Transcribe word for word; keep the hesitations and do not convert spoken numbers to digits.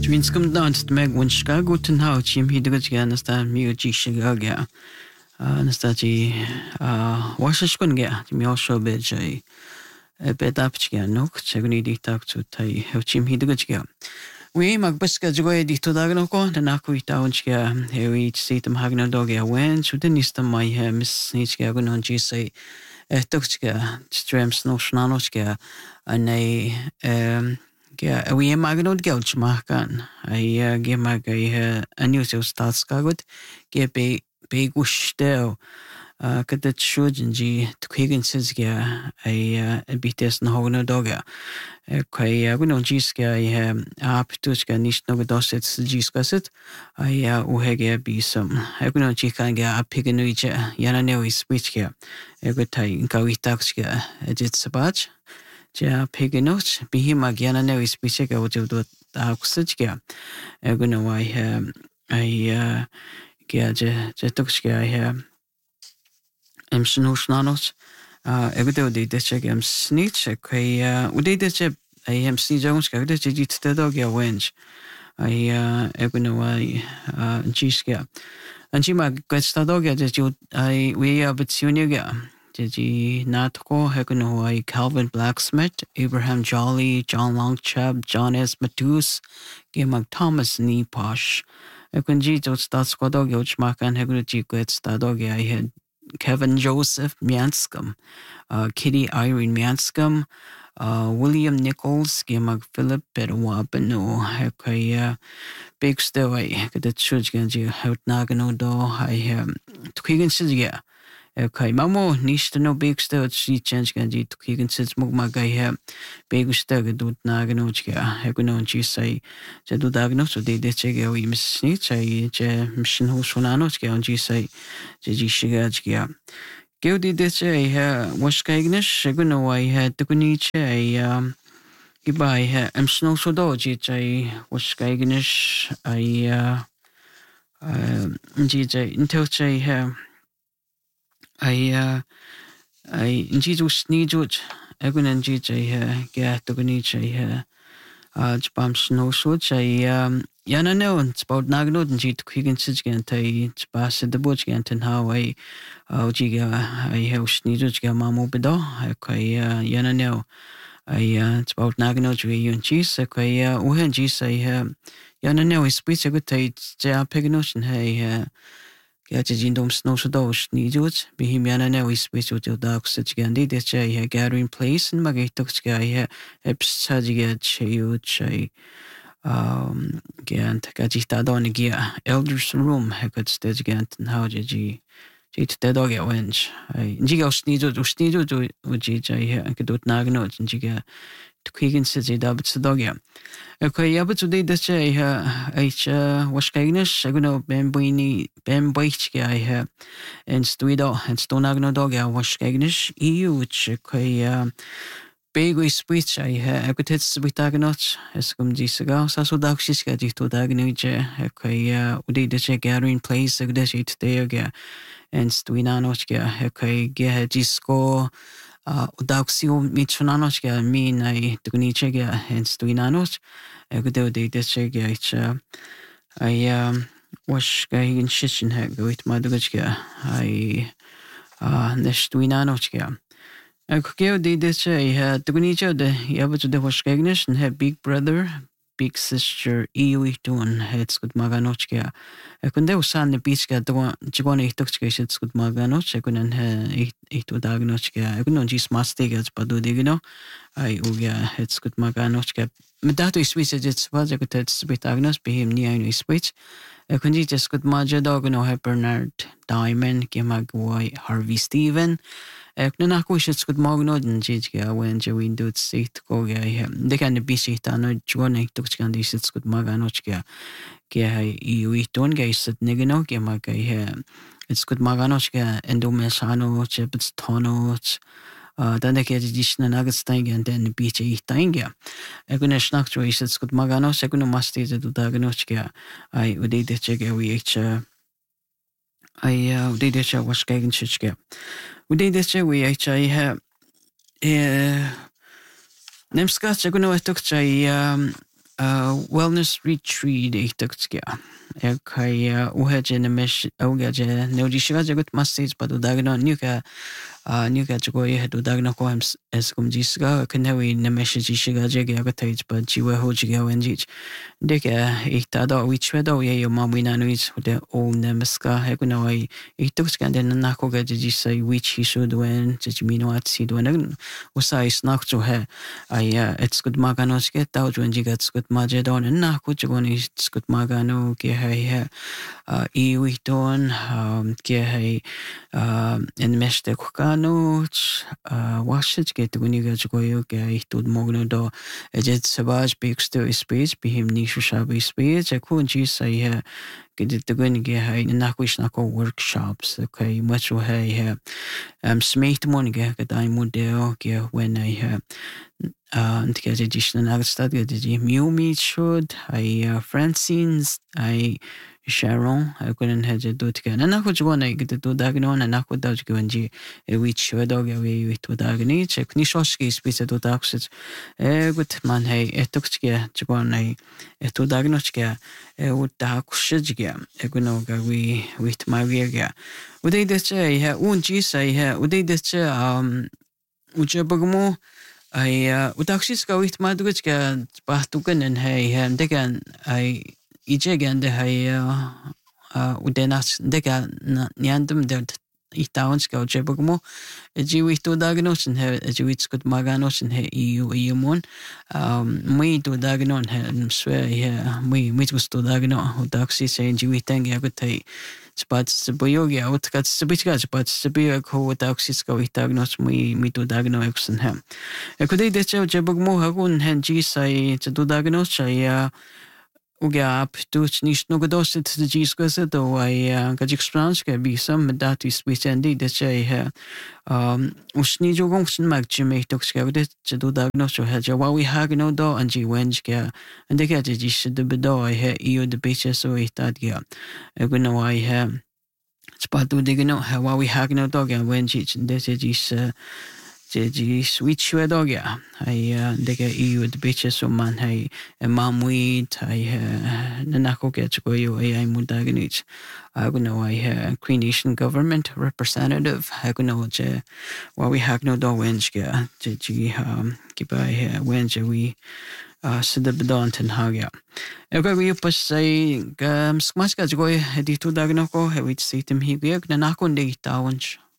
Winskom dans meg wunschka guten hau chim hidrige nasta mi ji shiga ga nasta ji washishkun ga mi also be ji bedapchga nok chegni ditak tu tai chim hidrige we magbaska jigo edito dagno ko na ku itaunchga hewi sitam hagno doga wen chudenista mai he miss nichga gunon ji say etokchga streams no snanochga anei um Ja, we magnod gelch maken. I ge mag I anu so statskagot ge be be gustel. Uh kadet shujin ji tkigen sizga I bites na hogna doga. Kai gunon jiska I ap tuska nicht no doset jiskaset. I u hege bisum. Gunon jikan ge apigenuja yana no iswichga. Egotai gawitaxga edit sabach. Ja pegenoch bihima gyana ne ispichega wujud akusijga eguna wai he ai gya je je tokshga he emsnushnanos egude udi dechega em snitch kai udi deche ai em snijongska de jit tedogya wench ai eguna wai jiska anjima gestadogya je ju ai we abitsuniga Digi Natko Hekunoi Calvin Blacksmith, Abraham Jolly, John Longchab, John S. Matus, Gemag Thomas Neposh. Ekunji Jotstatskodo Yochmakan Heguji Gwetstadogi I had Kevin Joseph Mianskum, uh, Kitty Irene Mianskum, uh, William Nichols, Gemag Philip Bedwabano, Hekaya Big Stoway, the Church Ganji Houtnagano do, I have Twigan Sidia. Okay, mamo nicht no big stel she change ganji to kigen sits mug magai ha big stel dut na gnochga hegunon chi sai je du dagno so de de chege wi misni chai je mission ho sonano chge on chi sai je ji shiga chga geu de de che ha was kaignish heguno wai ha tukuni che um gibai ha am snow so do ji chai was kaignish ai uh ji je intel che ha I uh I injidu snijuj egunan ji jay ga tuguni jay uh jbam snow so jay um yana no it's about nagno ji tkigen sijgan tai jbas de bojgan ten how I uh ji ga I have snijuj ga mamu bedo kai yana no I uh it's about nagno ji yun ji sa kai uhen ji say yana no is speech a good tai ja pegnoshin hey Ja jindom snow so dos ni jut bihimiana ne we special to dark such gandi de che gathering place in magitok sky epsajiga cheyu che um gant gajita don gia elders room hakat stage gant how ji ji te dog ya wench ai jiga snijo do snijo do uji jai akadot nagno jiga tkigen siji dabt dogya okay ya but today the che ha ich was kaignish aguno bembuini bembuichga I ha en stuido en stonagno dogya was kaignish eu kai bego speech I ha akutets bitagnot eskum jisaga sasudakshiska jito dagnuje kai udi the che gathering place agdeshit teoga en stuinanochga kai ge jisko Uh, Udaxio Michonanochga mean I Tunichega and Stuinanos. I could do the Dechega. I um wash guy in Shishin heck with my Dugachga. I uh Nestuinanochga. I could give the Deche had Tunicha the Yabutu de Washgagnish and had big brother. Big sister Iuitun heads good maganochka. I could do san the beach got the one Jigoni toxication good maganoch. I couldn't eat to dagnochka. I couldn't just mastigas, but do digno. I uga heads good maganochka. Medato is switch it's was I could tell with Agnos be him near any switch. I could just good maja dog no Bernard Diamond, Gemagway, Harvey Steven. Ekna ako shits good magnod and jijga when Jawin do sit go ga they can be sit on joining to scan this it's good maganochka ge you don't guys sit nigano ge maga it's good maganochka endomesano chips tonos uh then they get additional nuggets thing and then the beach eat thing yeah ekuna snack choice it's good maganos ekuna must is do daganochka I would eat the check we each I uh did it was gegen chichke we did this we actually have uh Nemska Chaguno took Chai um uh, wellness retreat itaktskia. Ekaya uhaje nemesh augaje neudishiga jagut mastage padu dagno nuka uh, nuka jagoye hedu dagno ko ems eskum jisga kenewi nemesh jishiga jege agatage pa jiwa hojiga wenjich. Deka itada wichwedo ye yo mamina nuits de o nemeska hegunawai itaktskia den nakoga jisai which he should when jimino at sidwen usai snak jo he ay it's good maganos get out when you get good majedon and na kujoni it's good magano ke hay i witon ke hay en meste kukano washit get when you get go yo ke itud mogno do ejet savage big still speech be him nishu shabi speech kunji say get the going ge hay na kush na ko workshops okay much hay um smith morning ge dai model ke when I have uh and get additional agstad get the Miumi should I uh, Francines I Sharon I couldn't have to do it again and I could go and get to dagnon and I could dodge go and which dog away with to dagni check nishoski speech to taxes a good man hey it took to go on a to dagnochka would dark shijga a good no we with my virga would they just say un g say would they just um Ujabagmo, I uh, Utaxis go with Madriga, Bahtugan and Hay, and Degan, I Ijegan the Hay, uh, Udenas, Dega, Nyandum, that Itowns go Jabagmo, a Jewish to Dagnos and her, a Jewish good Maganos and her E U, Eumon, um, me to Dagnon, and swear, yeah, me, which was to Dagno, Utaxis, and Jewish Tang, I could take. Spats boyogia utkat sbichga spats sbia ko taxis ko itagnos mi mi to dagno exen hem. E kudai de che jebugmo hagun hen ji sai to dagnos chaya uga up to nicht no gedost de ji skose do I ga explans ke bi some that is we send de che he um usni jogong sin mag jime to ske de to dagnos so he wa we hag no do and ji wenj ke and de ke ji sh de bedo he io de beche so itad ge. E gno I he Spatu digno hawa we hag no dog and when chich and this is uh Ji switch we dog ya. I uh dega you the bitches so man hey a mom weed I uh nanako get go you I mudaganich. I know I uh Queen Nation government representative. I know je wa we hag no dog wench ga ji um keep I wench we uh sida bedant and hag ya. Okay, we pas say um smash ga go di to dagno ko he we see him he nanako ndi tawunch.